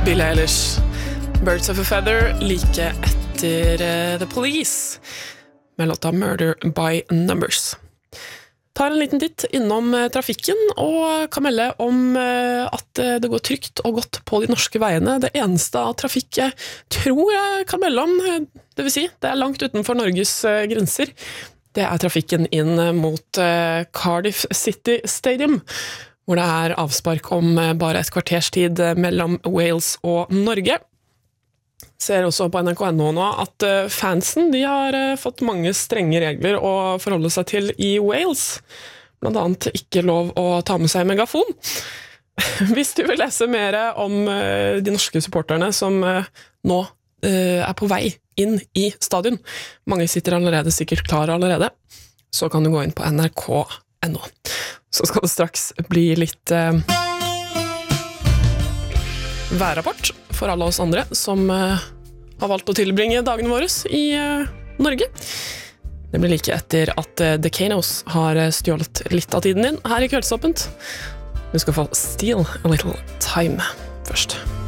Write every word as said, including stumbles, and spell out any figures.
Billie Eilish, Birds of a Feather, like etter uh, The Police, med låta Murder by Numbers. Tar en liten titt innom uh, trafikken, og kan melde om uh, at uh, det går trygt og godt på de norske veiene. Det eneste av trafikk jeg tror jeg kan melde om, uh, det vil si, det er langt utenfor Norges uh, grenser. Det er trafikken inn uh, mot uh, Cardiff City Stadium, hvor det er avspark om bare et kvarters tid mellom Wales og Norge. Ser også på N R K N O nå at fansen de har fått mange strenge regler å forholde seg til i Wales. Blant annet ikke lov å ta med seg megafon. Hvis du vil lese mer om de norske supporterne som nå er på vei inn i stadion, mange sitter allerede sikkert klar allerede, så kan du gå inn på N R K N O. Så skal det straks bli litt eh, værrapport for alle oss andre som eh, har valgt å tilbringe dagene våre i eh, Norge. Det blir like etter at eh, The Kanos har stjålet litt av tiden din her i Kveldsåpent. Du skal få Steal a Little Time først.